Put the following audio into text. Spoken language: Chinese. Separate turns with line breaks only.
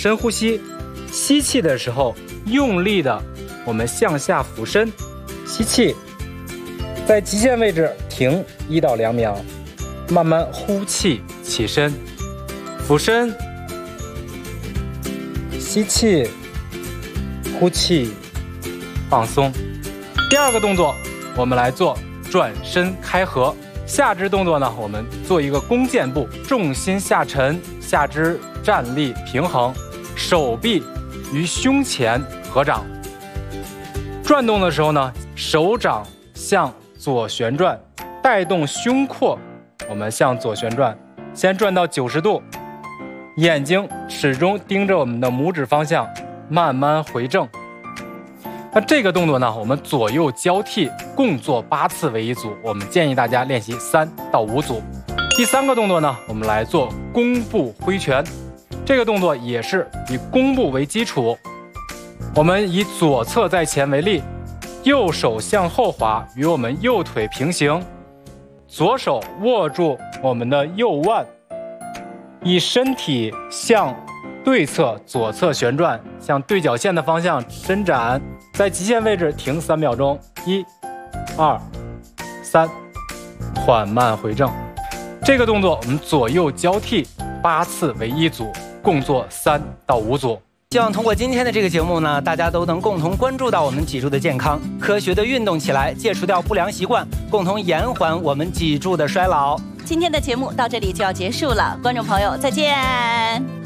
深呼吸，吸气的时候用力的我们向下俯身，吸气，在极限位置停1到2秒，慢慢呼气起身，俯身，吸气，呼气，放松。第二个动作，我们来做转身开合。下肢动作呢，我们做一个弓箭步，重心下沉，下肢站立平衡，手臂于胸前合掌。转动的时候呢，手掌向左旋转，带动胸廓，我们向左旋转，先转到90度，眼睛始终盯着我们的拇指方向，慢慢回正。那这个动作呢，我们左右交替共做8次为一组，我们建议大家练习3到5组。第3个动作呢，我们来做弓步挥拳，这个动作也是以弓步为基础，我们以左侧在前为例，右手向后滑，与我们右腿平行，左手握住我们的右腕，以身体向对侧左侧旋转，向对角线的方向伸展，在极限位置停3秒钟，1、2、3，缓慢回正。这个动作我们左右交替8次为一组，共做3到5组。
希望通过今天的这个节目呢，大家都能共同关注到我们脊柱的健康，科学的运动起来，戒除掉不良习惯，共同延缓我们脊柱的衰老。
今天的节目到这里就要结束了，观众朋友再见。